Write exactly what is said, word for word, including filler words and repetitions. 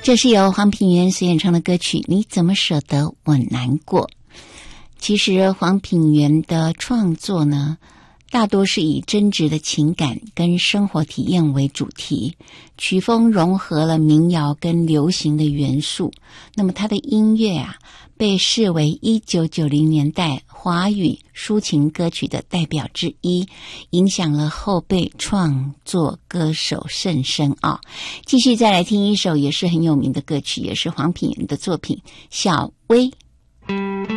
这是由黄品源所演唱的歌曲《你怎么舍得我难过》。其实黄品源的创作呢，大多是以真挚的情感跟生活体验为主题，曲风融合了民谣跟流行的元素。那么他的音乐啊，被视为一九九零年代华语抒情歌曲的代表之一，影响了后辈创作歌手甚深奥。继续再来听一首也是很有名的歌曲，也是黄品源的作品《小薇》。